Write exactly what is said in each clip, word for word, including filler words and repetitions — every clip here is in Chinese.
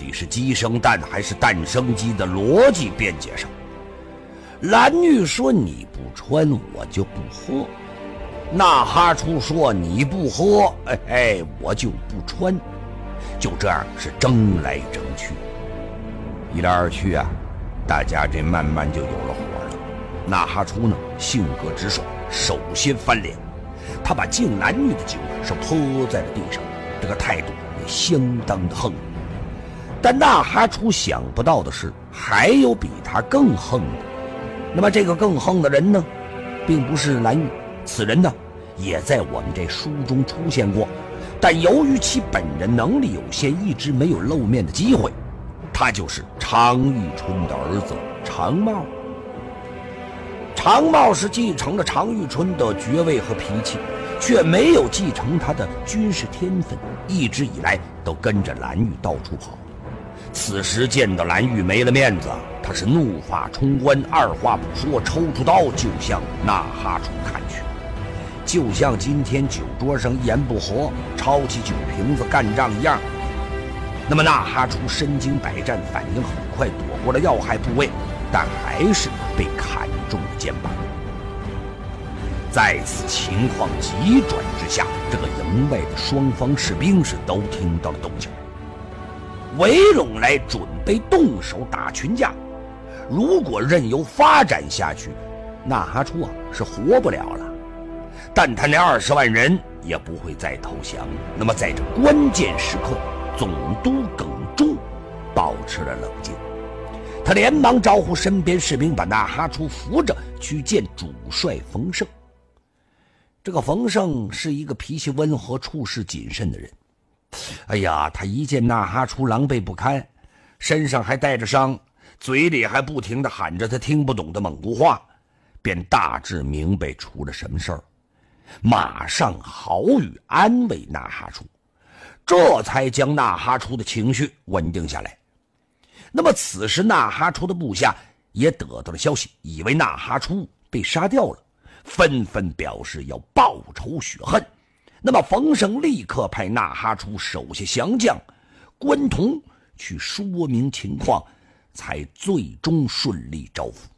底是鸡生蛋还是蛋生鸡的逻辑边界上。蓝玉说你不穿我就不喝，纳哈出说你不喝，哎哎，我就不穿，就这样是争来争去，一来二去啊，大家这慢慢就有了火了。纳哈出呢性格直爽，首先翻脸，他把敬蓝玉的酒是泼在了地上，这个态度也相当的横。但纳哈出想不到的是，还有比他更横的。那么这个更横的人呢，并不是蓝玉，此人呢也在我们这书中出现过，但由于其本人能力有限，一直没有露面的机会。他就是常遇春的儿子常茂。常茂是继承了常遇春的爵位和脾气，却没有继承他的军事天分，一直以来都跟着蓝玉到处跑。此时见到蓝玉没了面子，他是怒发冲冠，二话不说抽出刀就向纳哈出砍去。就像今天酒桌上一言不合抄起酒瓶子干仗一样。那么纳哈出身经百战，反应很快，躲过了要害部位，但还是被砍中了肩膀。在此情况急转之下，这个营外的双方士兵是都听到了动静，围拢来准备动手打群架。如果任由发展下去，纳哈出啊是活不了了，但他那二十万人也不会再投降。那么在这关键时刻，总督耿忠保持了冷静，他连忙招呼身边士兵把纳哈出扶着去见主帅冯胜。这个冯胜是一个脾气温和、处事谨慎的人。哎呀，他一见纳哈出狼狈不堪，身上还带着伤，嘴里还不停地喊着他听不懂的蒙古话，便大致明白出了什么事儿，马上好语安慰纳哈出，这才将纳哈出的情绪稳定下来。那么此时纳哈出的部下也得到了消息，以为纳哈出被杀掉了，纷纷表示要报仇雪恨。那么冯胜立刻派纳哈出手下降将关同去说明情况，才最终顺利招抚。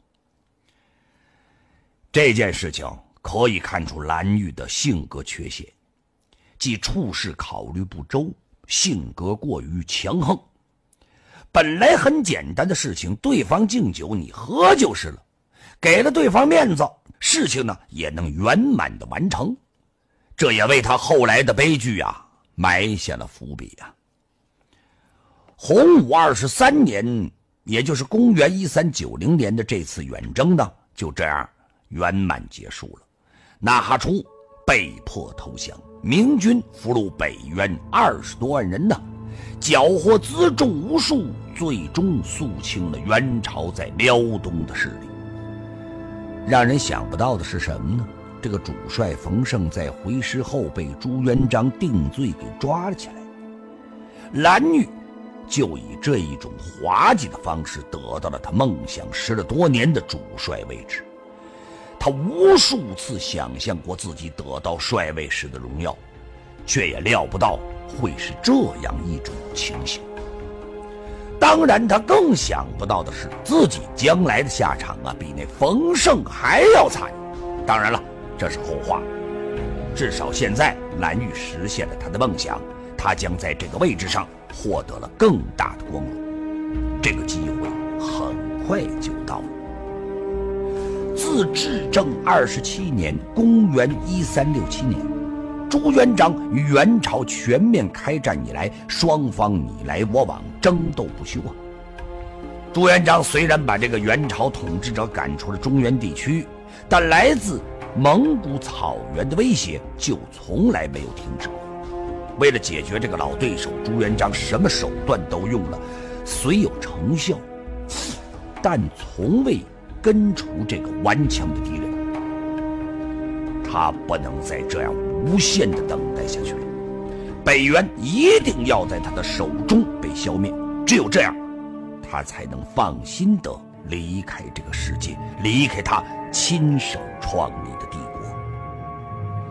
这件事情可以看出蓝玉的性格缺陷，即处事考虑不周，性格过于强横。本来很简单的事情，对方敬酒你喝就是了，给了对方面子，事情呢也能圆满的完成。这也为他后来的悲剧啊埋下了伏笔啊。洪武二十三年，也就是公元一三九零年的这次远征呢，就这样圆满结束了。纳哈出被迫投降，明军俘虏北元二十多万人呢，缴获辎重无数，最终肃清了元朝在辽东的势力。让人想不到的是什么呢？这个主帅冯胜在回师后被朱元璋定罪给抓了起来，蓝玉就以这一种滑稽的方式得到了他梦想十了多年的主帅位置。他无数次想象过自己得到帅位时的荣耀，却也料不到会是这样一种情形。当然他更想不到的是，自己将来的下场啊比那冯胜还要惨。当然了，这是后话，至少现在蓝玉实现了他的梦想，他将在这个位置上获得了更大的光荣。这个机会很快就到了。自至正二十七年，公元一三六七年，朱元璋与元朝全面开战以来，双方你来我往，争斗不休啊。朱元璋虽然把这个元朝统治者赶出了中原地区，但来自蒙古草原的威胁就从来没有停止过。为了解决这个老对手，朱元璋什么手段都用了，虽有成效，但从未根除这个顽强的敌人。他不能再这样无限的等待下去了，北元一定要在他的手中被消灭，只有这样，他才能放心的离开这个世界，离开他亲手创立的帝国。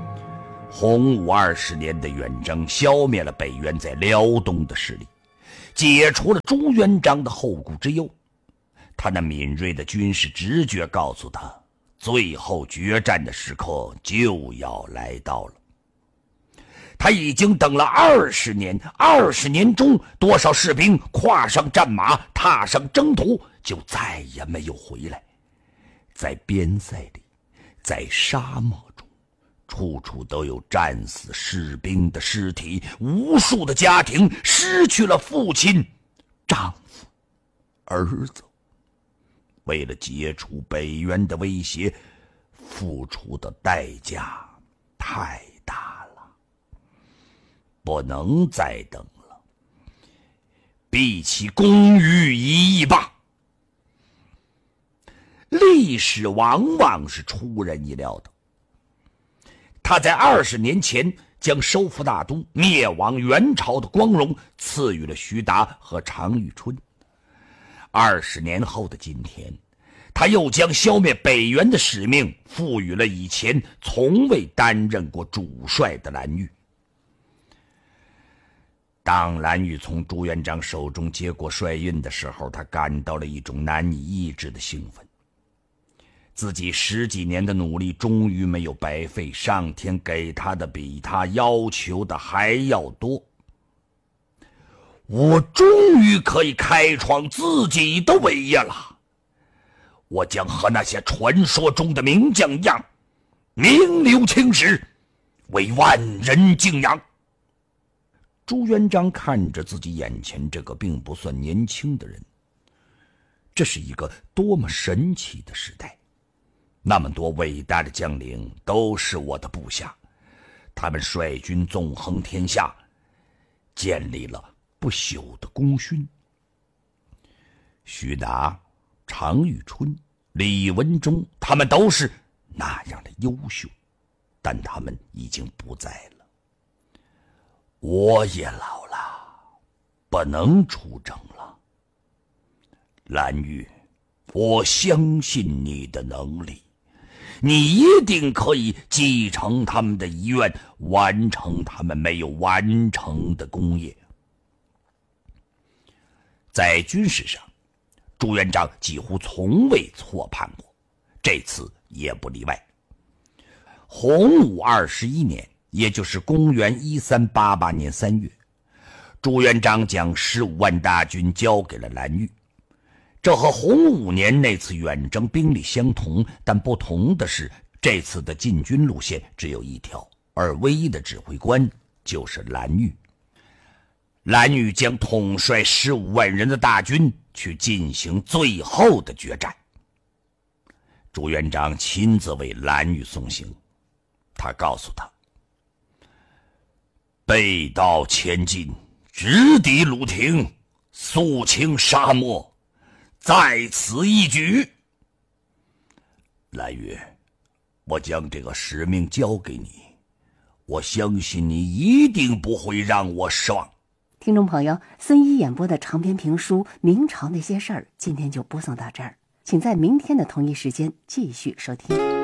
洪武二十年的远征消灭了北元在辽东的势力， 解除了朱元璋的后顾之忧。他那敏锐的军事直觉告诉他，最后决战的时刻就要来到了。他已经等了二十年，二十年中多少士兵跨上战马，踏上征途，就再也没有回来。在边塞里，在沙漠中，处处都有战死士兵的尸体，无数的家庭失去了父亲、丈夫、儿子。为了解除北元的威胁，付出的代价太大了，不能再等了，毕其功于一役吧。历史往往是出人意料的。他在二十年前将收复大都、灭亡元朝的光荣赐予了徐达和常遇春。二十年后的今天，他又将消灭北元的使命赋予了以前从未担任过主帅的蓝玉。当蓝玉从朱元璋手中接过帅印的时候，他感到了一种难以抑制的兴奋。自己十几年的努力终于没有白费，上天给他的比他要求的还要多。我终于可以开创自己的伟业了，我将和那些传说中的名将一样，名留青史，为万人敬仰。朱元璋看着自己眼前这个并不算年轻的人，这是一个多么神奇的时代。那么多伟大的将领都是我的部下，他们率军纵横天下，建立了不朽的功勋。徐达、常遇春、李文忠，他们都是那样的优秀，但他们已经不在了。我也老了，不能出征了。蓝玉，我相信你的能力，你一定可以继承他们的遗愿，完成他们没有完成的功业。在军事上，朱元璋几乎从未错判过，这次也不例外。洪武二十一年，也就是公元一三八八年三月，朱元璋将十五万大军交给了蓝玉。这和洪武年那次远征兵力相同，但不同的是，这次的进军路线只有一条，而唯一的指挥官就是蓝玉。蓝玉将统帅十五万人的大军去进行最后的决战。朱元璋亲自为蓝玉送行，他告诉他，背道前进，直抵鲁庭，肃清沙漠，在此一举。蓝玉，我将这个使命交给你，我相信你一定不会让我失望。 听众朋友，孙一演播的长篇评书《明朝那些事儿》今天就播送到这儿，请在明天的同一时间继续收听。